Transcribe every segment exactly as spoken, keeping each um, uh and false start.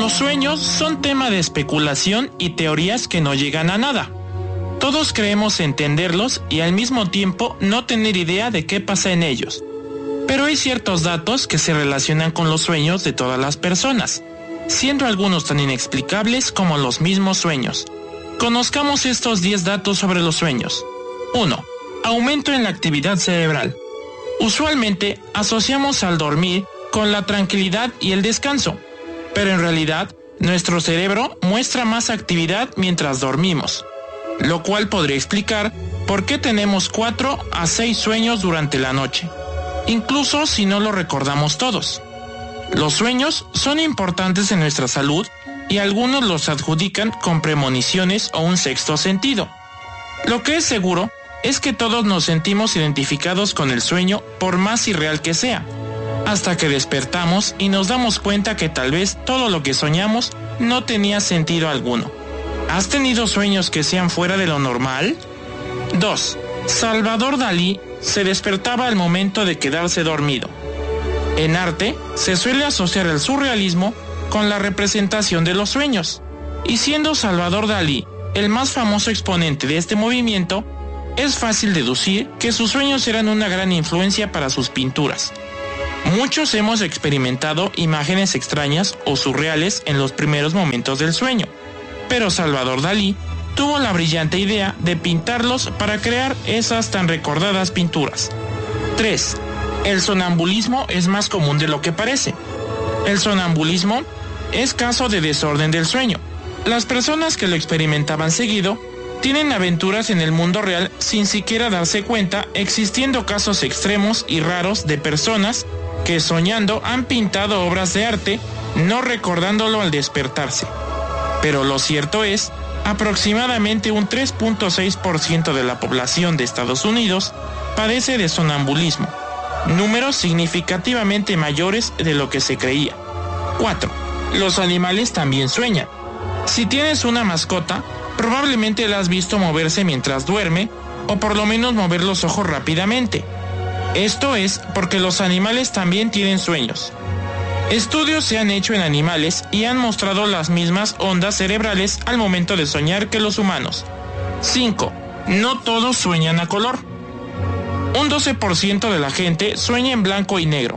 Los sueños son tema de especulación y teorías que no llegan a nada. Todos creemos entenderlos y al mismo tiempo no tener idea de qué pasa en ellos. Pero hay ciertos datos que se relacionan con los sueños de todas las personas, siendo algunos tan inexplicables como los mismos sueños. Conozcamos estos diez datos sobre los sueños. uno. Aumento en la actividad cerebral. Usualmente asociamos al dormir con la tranquilidad y el descanso, pero en realidad nuestro cerebro muestra más actividad mientras dormimos, lo cual podría explicar por qué tenemos cuatro a seis sueños durante la noche, incluso si no lo recordamos todos. Los sueños son importantes en nuestra salud y algunos los adjudican con premoniciones o un sexto sentido. Lo que es seguro es que todos nos sentimos identificados con el sueño por más irreal que sea, hasta que despertamos y nos damos cuenta que tal vez todo lo que soñamos no tenía sentido alguno. ¿Has tenido sueños que sean fuera de lo normal? dos. Salvador Dalí se despertaba al momento de quedarse dormido. En arte, se suele asociar el surrealismo con la representación de los sueños, y siendo Salvador Dalí el más famoso exponente de este movimiento, es fácil deducir que sus sueños eran una gran influencia para sus pinturas. Muchos hemos experimentado imágenes extrañas o surreales en los primeros momentos del sueño, pero Salvador Dalí tuvo la brillante idea de pintarlos para crear esas tan recordadas pinturas. tres. El sonambulismo es más común de lo que parece. El sonambulismo es caso de desorden del sueño. Las personas que lo experimentaban seguido tienen aventuras en el mundo real sin siquiera darse cuenta, existiendo casos extremos y raros de personas que soñando han pintado obras de arte, no recordándolo al despertarse. Pero lo cierto es, aproximadamente un tres punto seis por ciento de la población de Estados Unidos padece de sonambulismo, números significativamente mayores de lo que se creía. cuatro. Los animales también sueñan. Si tienes una mascota, probablemente la has visto moverse mientras duerme, o por lo menos mover los ojos rápidamente. Esto es porque los animales también tienen sueños. Estudios se han hecho en animales y han mostrado las mismas ondas cerebrales al momento de soñar que los humanos. cinco. No todos sueñan a color. Un doce por ciento de la gente sueña en blanco y negro.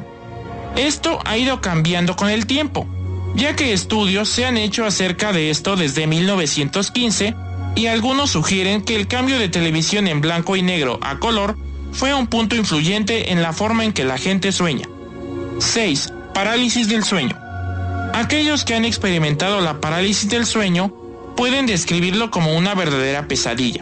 Esto ha ido cambiando con el tiempo, ya que estudios se han hecho acerca de esto desde mil novecientos quince y algunos sugieren que el cambio de televisión en blanco y negro a color fue un punto influyente en la forma en que la gente sueña. seis. Parálisis del sueño. Aquellos que han experimentado la parálisis del sueño pueden describirlo como una verdadera pesadilla.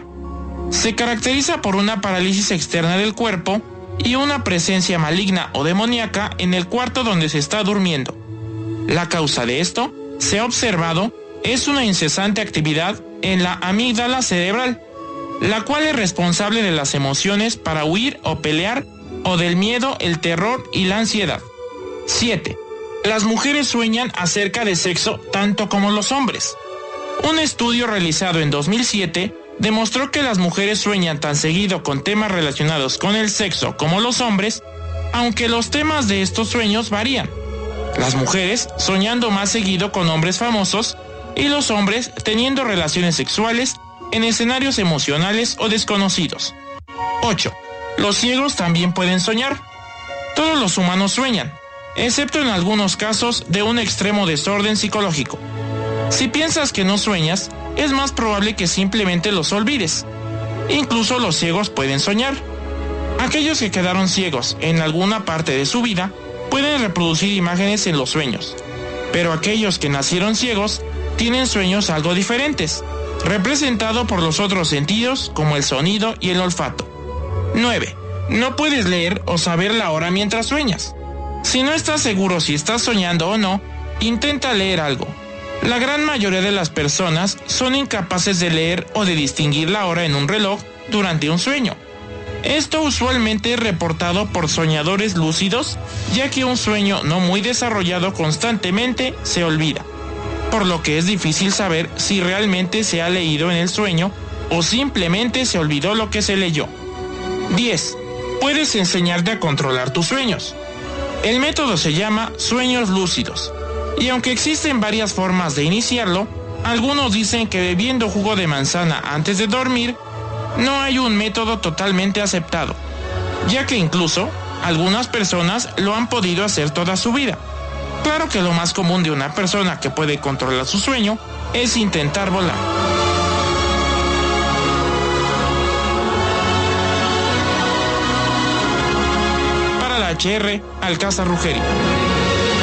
Se caracteriza por una parálisis externa del cuerpo y una presencia maligna o demoníaca en el cuarto donde se está durmiendo. La causa de esto, se ha observado, es una incesante actividad en la amígdala cerebral, la cual es responsable de las emociones para huir o pelear, o del miedo, el terror y la ansiedad. siete. Las mujeres sueñan acerca de sexo tanto como los hombres. Un estudio realizado en dos mil siete demostró que las mujeres sueñan tan seguido con temas relacionados con el sexo como los hombres, aunque los temas de estos sueños varían. Las mujeres soñando más seguido con hombres famosos y los hombres teniendo relaciones sexuales en escenarios emocionales o desconocidos. ocho. Los ciegos también pueden soñar. Todos los humanos sueñan, excepto en algunos casos de un extremo desorden psicológico. Si piensas que no sueñas, es más probable que simplemente los olvides. Incluso los ciegos pueden soñar. Aquellos que quedaron ciegos en alguna parte de su vida pueden reproducir imágenes en los sueños, pero aquellos que nacieron ciegos tienen sueños algo diferentes, representado por los otros sentidos como el sonido y el olfato. nueve. No puedes leer o saber la hora mientras sueñas. Si no estás seguro si estás soñando o no, intenta leer algo. La gran mayoría de las personas son incapaces de leer o de distinguir la hora en un reloj durante un sueño. Esto usualmente es reportado por soñadores lúcidos, ya que un sueño no muy desarrollado constantemente se olvida, por lo que es difícil saber si realmente se ha leído en el sueño o simplemente se olvidó lo que se leyó. diez. Puedes enseñarte a controlar tus sueños. El método se llama sueños lúcidos. Y aunque existen varias formas de iniciarlo, algunos dicen que bebiendo jugo de manzana antes de dormir no hay un método totalmente aceptado, ya que incluso algunas personas lo han podido hacer toda su vida. Claro que lo más común de una persona que puede controlar su sueño es intentar volar. Para la H R, Alcázar Ruggeri.